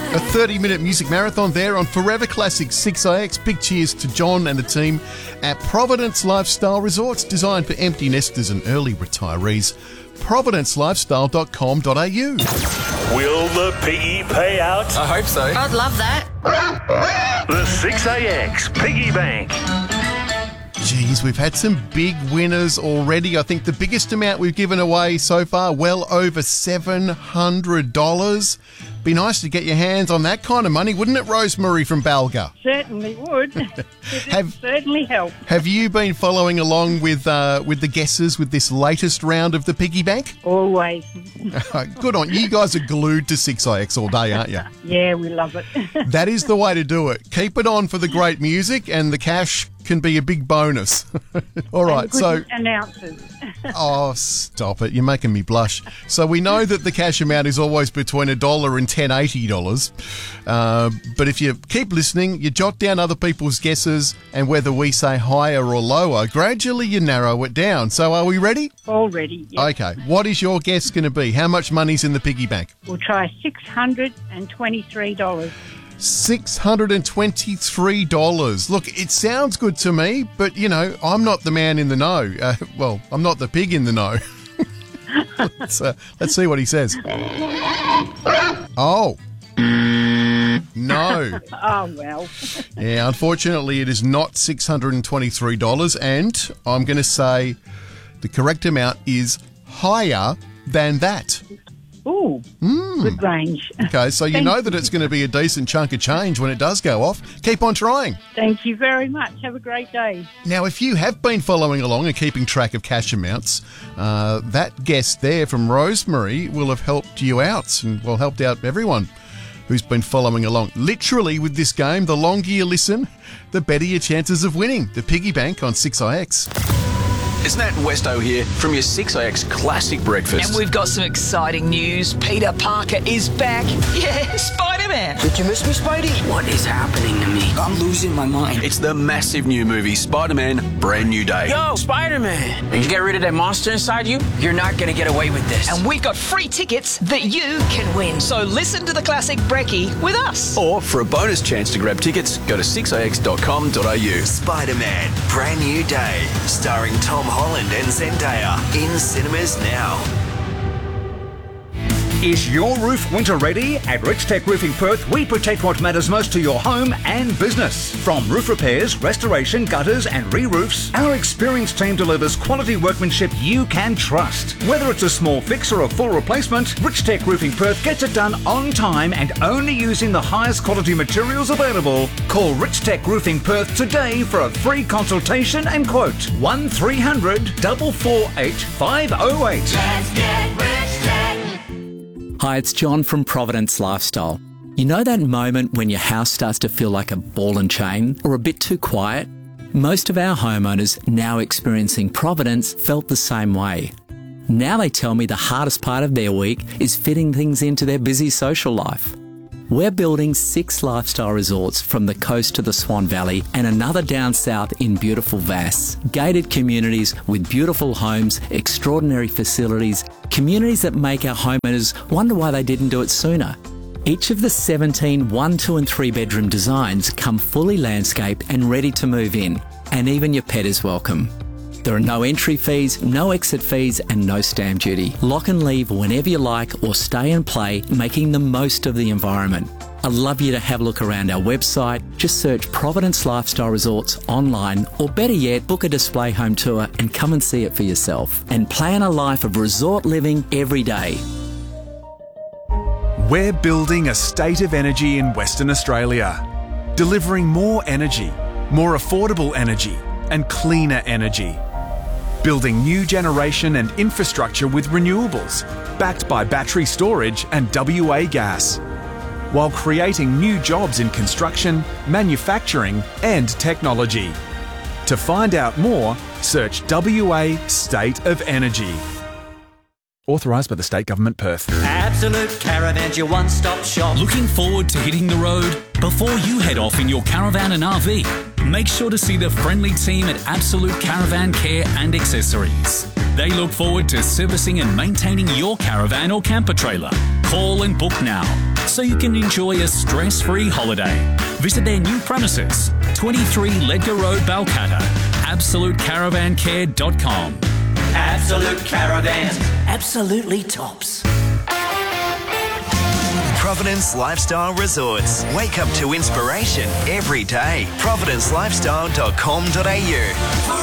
A 30-minute music marathon there on Forever Classic 6IX. Big cheers to John and the team at Providence Lifestyle Resorts, designed for empty nesters and early retirees. providencelifestyle.com.au. Will the piggy pay out? I hope so. I'd love that. The 6AX Piggy Bank. Geez, we've had some big winners already. I think the biggest amount we've given away so far, well over $700. Be nice to get your hands on that kind of money, wouldn't it, Rosemary from Balga? Certainly would. It certainly help. Have you been following along with the guesses with this latest round of the piggy bank? Always. Good on you. You guys are glued to 6IX all day, aren't you? Yeah, we love it. That is the way to do it. Keep it on for the great music, and the cash can be a big bonus. All right, so announcers. Oh, stop it. You're making me blush. So we know that the cash amount is always between $1 and $1080. But if you keep listening, you jot down other people's guesses, and whether we say higher or lower, gradually you narrow it down. So are we ready? All ready, yes. Okay. What is your guess going to be? How much money's in the piggy bank? We'll try $623. $623. Look, it sounds good to me, but, you know, I'm not the man in the know. Well, I'm not the pig in the know. Let's see what he says. Oh. No. Oh, well. Yeah, unfortunately, it is not $623, and I'm going to say the correct amount is higher than that. Ooh, good range. Okay, so you know that it's going to be a decent chunk of change when it does go off. Keep on trying. Thank you very much. Have a great day. Now, if you have been following along and keeping track of cash amounts, that guess there from Rosemary will have helped you out, and well, helped out everyone who's been following along. Literally, with this game, the longer you listen, the better your chances of winning. The piggy bank on 6IX. It's Nat and Westo here from your 6IX Classic Breakfast. And we've got some exciting news. Peter Parker is back. Yeah, Spider-Man. Did you miss me, Spidey? What is happening to me? I'm losing my mind. It's the massive new movie, Spider-Man Brand New Day. Yo, Spider-Man. Did you get rid of that monster inside you? You're not going to get away with this. And we've got free tickets that you can win. So listen to the Classic Brekkie with us. Or for a bonus chance to grab tickets, go to 6ix.com.au. Spider-Man Brand New Day, starring Tom Holland and Zendaya, in cinemas now. Is your roof winter ready? At Rich Tech Roofing Perth, we protect what matters most to your home and business. From roof repairs, restoration, gutters and re-roofs, our experienced team delivers quality workmanship you can trust. Whether it's a small fix or a full replacement, Rich Tech Roofing Perth gets it done on time and only using the highest quality materials available. Call Rich Tech Roofing Perth today for a free consultation and quote. 1300 448 508. Let's get Rich Tech. Hi, it's John from Providence Lifestyle. You know that moment when your house starts to feel like a ball and chain or a bit too quiet? Most of our homeowners now experiencing Providence felt the same way. Now they tell me the hardest part of their week is fitting things into their busy social life. We're building 6 lifestyle resorts from the coast to the Swan Valley and another down south in beautiful Vass. Gated communities with beautiful homes, extraordinary facilities, communities that make our homeowners wonder why they didn't do it sooner. Each of the 17 1, 2 and 3 bedroom designs come fully landscaped and ready to move in, and even your pet is welcome. There are no entry fees, no exit fees and no stamp duty. Lock and leave whenever you like or stay and play, making the most of the environment. I'd love you to have a look around our website. Just search Providence Lifestyle Resorts online, or better yet, book a display home tour and come and see it for yourself. And plan a life of resort living every day. We're building a state of energy in Western Australia, delivering more energy, more affordable energy and cleaner energy. Building new generation and infrastructure with renewables, backed by battery storage and WA gas, while creating new jobs in construction, manufacturing and technology. To find out more, search WA State of Energy. Authorised by the State Government, Perth. Absolute Caravan's your one-stop shop. Looking forward to hitting the road? Before you head off in your caravan and RV, make sure to see the friendly team at Absolute Caravan Care and Accessories. They look forward to servicing and maintaining your caravan or camper trailer. Call and book now. Search so you can enjoy a stress-free holiday. Visit their new premises, 23 Ledger Road, Balcatta. AbsoluteCaravanCare.com. Absolute Caravans. Absolutely tops. Providence Lifestyle Resorts. Wake up to inspiration every day. ProvidenceLifestyle.com.au.